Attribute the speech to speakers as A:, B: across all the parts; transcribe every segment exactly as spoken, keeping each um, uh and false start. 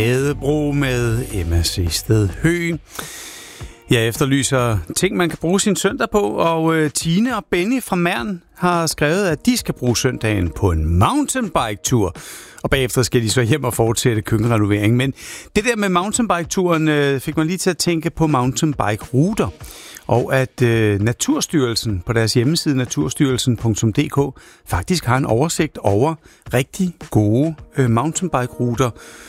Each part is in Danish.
A: Gadebro med Emma Sehsted Høgh. Jeg efterlyser ting, man kan bruge sin søndag på, og øh, Tine og Benny fra Mern har skrevet, at de skal bruge søndagen på en mountainbike-tur. Og bagefter skal de så hjem og fortsætte køkkenrenovering. Men det der med mountainbike-turen øh, fik mig lige til at tænke på mountainbike-ruter. Og at øh, Naturstyrelsen på deres hjemmeside naturstyrelsen punktum d k faktisk har en oversigt over rigtig gode øh, mountainbike-ruter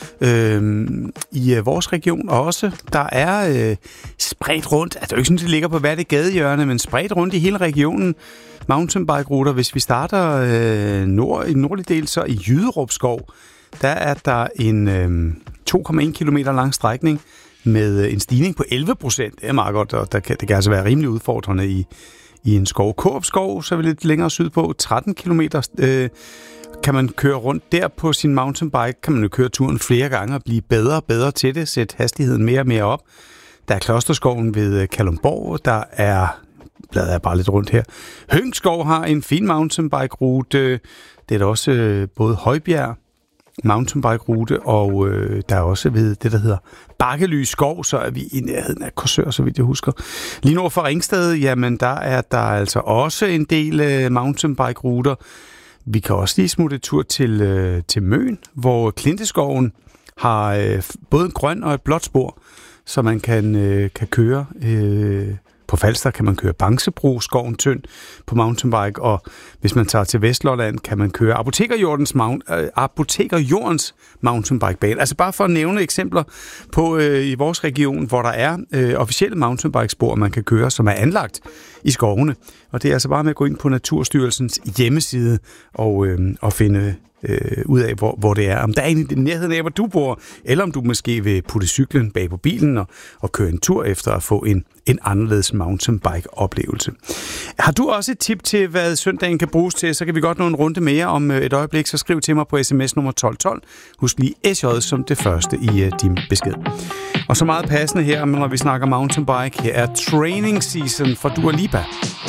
A: øh, i øh, vores region også. Der er øh, spredt rundt, altså det er jo ikke sådan, det ligger på hvert et gadehjørne, men spredt rundt i hele regionen mountainbike-ruter. Hvis vi starter øh, nord, i den nordlige del, så i Jyderup Skov, der er der en øh, to komma en kilometer lang strækning med en stigning på elleve procent. Det er meget godt, og der kan, det kan altså være rimelig udfordrende i, i en skov. Kårup Skov, så er vi lidt længere sydpå, tretten kilometer øh, kan man køre rundt der på sin mountainbike. Kan man jo køre turen flere gange og blive bedre og bedre til det, sætte hastigheden mere og mere op. Der er Klosterskoven ved Kalundborg, der er, bladet er bare lidt rundt her. Høngskov har en fin mountainbike-rute. Det er der også øh, både Højbjerg mountainbike-rute, og øh, der er også ved det, der hedder Bakkelys Skov, så er vi i nærheden af Korsør, så vidt jeg husker. Lige nord for Ringsted, jamen der er der altså også en del øh, mountainbike-ruter. Vi kan også lige smutte tur til, øh, til Møn, hvor Klinteskoven har øh, både en grøn og et blåt spor, så man kan, øh, kan køre. Øh, På Falster kan man køre Bangsebro, Skoven Tynd på mountainbike, og hvis man tager til Vestlolland, kan man køre Apotekerjordens, mount, øh, Apotekerjordens mountainbike-bane. Altså bare for at nævne eksempler på øh, i vores region, hvor der er øh, officielle mountainbike-spor, man kan køre, som er anlagt i skovene. Og det er altså bare med at gå ind på Naturstyrelsens hjemmeside og, øh, og finde øh, ud af, hvor, hvor det er. Om der er en i nærheden af, hvor du bor, eller om du måske vil putte cyklen bag på bilen og, og køre en tur efter at få en, en anderledes mountainbike-oplevelse. Har du også et tip til, hvad søndagen kan bruges til, så kan vi godt nå en runde mere om et øjeblik, så skriv til mig på sms nummer tolv tolv. Husk lige S J som det første i uh, din besked. Og så meget passende her, når vi snakker mountainbike, her er Training Season for Dua Lipa.